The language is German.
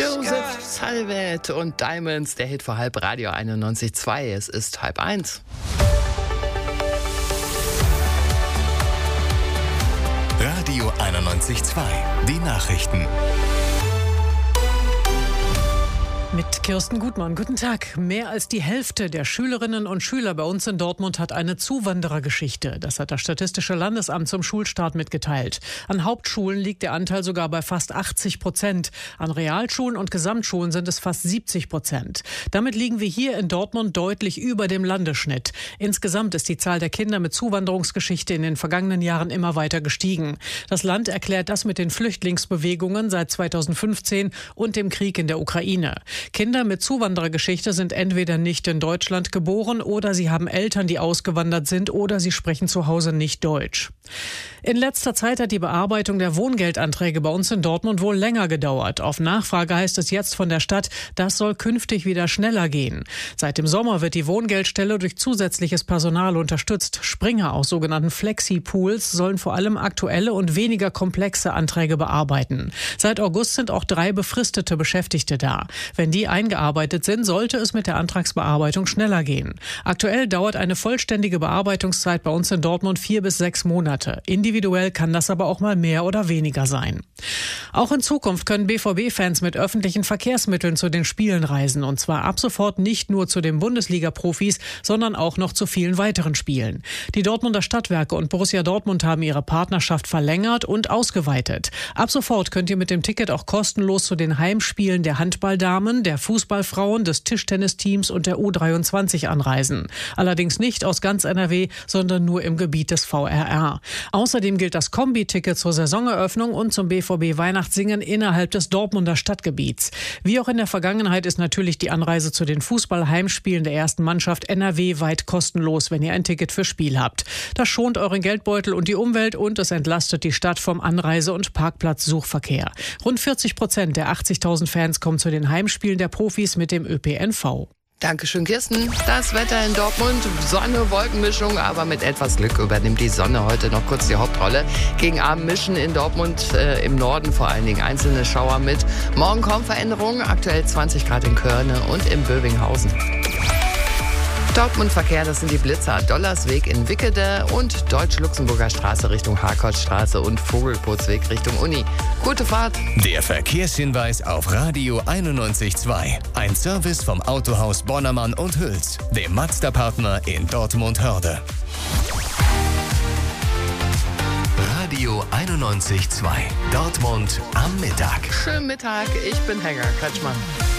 Joseph Salvet und Diamonds, der Hit vor halb Radio 91.2. Es ist 12:30. Radio 91.2. Die Nachrichten. Mit Kirsten Gutmann. Guten Tag. Mehr als die Hälfte der Schülerinnen und Schüler bei uns in Dortmund hat eine Zuwanderergeschichte. Das hat das Statistische Landesamt zum Schulstart mitgeteilt. An Hauptschulen liegt der Anteil sogar bei fast 80%. An Realschulen und Gesamtschulen sind es fast 70%. Damit liegen wir hier in Dortmund deutlich über dem Landesschnitt. Insgesamt ist die Zahl der Kinder mit Zuwanderungsgeschichte in den vergangenen Jahren immer weiter gestiegen. Das Land erklärt das mit den Flüchtlingsbewegungen seit 2015 und dem Krieg in der Ukraine. Kinder mit Zuwanderergeschichte sind entweder nicht in Deutschland geboren oder sie haben Eltern, die ausgewandert sind oder sie sprechen zu Hause nicht Deutsch. In letzter Zeit hat die Bearbeitung der Wohngeldanträge bei uns in Dortmund wohl länger gedauert. Auf Nachfrage heißt es jetzt von der Stadt, das soll künftig wieder schneller gehen. Seit dem Sommer wird die Wohngeldstelle durch zusätzliches Personal unterstützt. Springer aus sogenannten Flexi-Pools sollen vor allem aktuelle und weniger komplexe Anträge bearbeiten. Seit August sind auch 3 befristete Beschäftigte da. Wenn die eingearbeitet sind, sollte es mit der Antragsbearbeitung schneller gehen. Aktuell dauert eine vollständige Bearbeitungszeit bei uns in Dortmund 4 bis 6 Monate. Individuell kann das aber auch mal mehr oder weniger sein. Auch in Zukunft können BVB-Fans mit öffentlichen Verkehrsmitteln zu den Spielen reisen. Und zwar ab sofort nicht nur zu den Bundesliga-Profis, sondern auch noch zu vielen weiteren Spielen. Die Dortmunder Stadtwerke und Borussia Dortmund haben ihre Partnerschaft verlängert und ausgeweitet. Ab sofort könnt ihr mit dem Ticket auch kostenlos zu den Heimspielen der Handballdamen, der Fußballfrauen, des Tischtennisteams und der U23 anreisen. Allerdings nicht aus ganz NRW, sondern nur im Gebiet des VRR. Außerdem gilt das Kombi-Ticket zur Saisoneröffnung und zum BVB-Weihnachtssingen innerhalb des Dortmunder Stadtgebiets. Wie auch in der Vergangenheit ist natürlich die Anreise zu den Fußball-Heimspielen der ersten Mannschaft NRW weit kostenlos, wenn ihr ein Ticket fürs Spiel habt. Das schont euren Geldbeutel und die Umwelt und es entlastet die Stadt vom Anreise- und Parkplatzsuchverkehr. Rund 40% der 80.000 Fans kommen zu den Heimspielen der Profis mit dem ÖPNV. Dankeschön, Kirsten. Das Wetter in Dortmund, Sonne, Wolkenmischung, aber mit etwas Glück übernimmt die Sonne heute noch kurz die Hauptrolle. Gegen Abend mischen in Dortmund im Norden vor allen Dingen einzelne Schauer mit. Morgen kaum Veränderungen, aktuell 20 Grad in Körne und in Bövinghausen. Dortmund-Verkehr, das sind die Blitzer, Dollersweg in Wickede und Deutsch-Luxemburger Straße Richtung Harkortstraße und Vogelputzweg Richtung Uni. Gute Fahrt. Der Verkehrshinweis auf Radio 91.2. Ein Service vom Autohaus Bonnermann und Hüls, dem Mazda-Partner in Dortmund-Hörde. Radio 91.2. Dortmund am Mittag. Schönen Mittag, ich bin Helga Kretschmann.